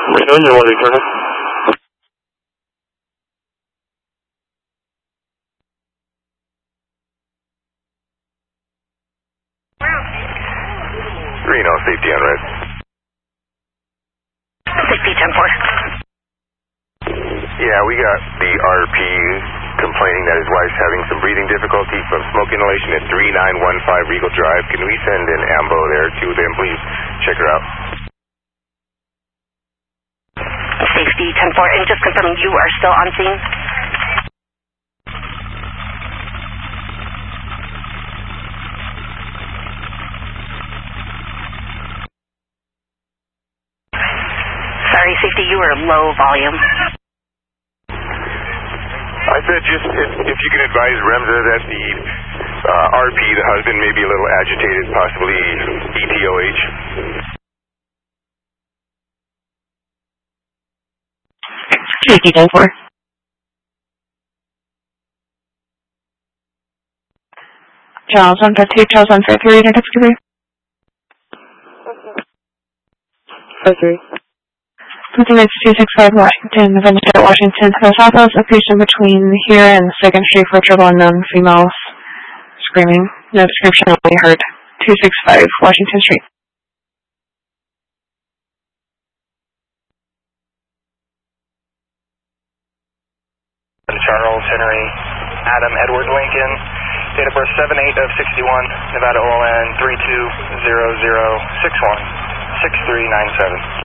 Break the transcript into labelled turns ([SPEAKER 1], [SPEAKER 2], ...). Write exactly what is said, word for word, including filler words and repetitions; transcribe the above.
[SPEAKER 1] Reno, you're one Colonel.
[SPEAKER 2] Reno, safety on red.
[SPEAKER 3] Safety ten four.
[SPEAKER 2] Yeah, we got the R P complaining that his wife's having some breathing difficulty from smoke inhalation at three nine one five Regal Drive. Can we send an ambo there to them, please? Check her out.
[SPEAKER 3] Safety ten four, and just confirming you are still on scene. Sorry, safety, you were low volume.
[SPEAKER 2] I said just if, if you can advise Remza that the uh, R P, the husband, may be a little agitated, possibly E T O H.
[SPEAKER 4] Safety ten four. Charles one five two, Charles one five three, unit excavator.
[SPEAKER 5] five three.
[SPEAKER 4] Something that's two six five Washington, Vendetta, Washington. The southwest location between here and second Street for trouble unknown females screaming. No description, only heard. two six five Washington Street.
[SPEAKER 6] Charles Henry Adam Edward Lincoln, date of birth seven eight of sixty-one, Nevada O L N three two zero zero six one six three nine seven.